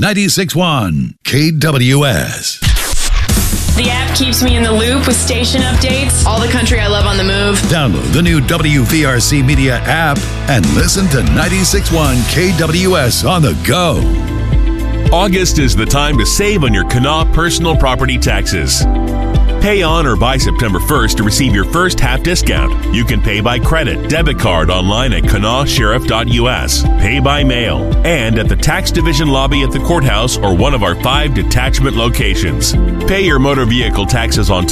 96.1 KWS. The app keeps me in the loop with station updates. All the country I love on the move. Download the new WVRC Media app and listen to 96.1 KWS on the go. August is the time to save on your Kanawha personal property taxes. Pay on or by September 1st to receive your first half discount. You can pay by credit, debit card online at kanawsheriff.us, pay by mail, and at the tax division lobby at the courthouse or one of our 5 detachment locations. Pay your motor vehicle taxes on time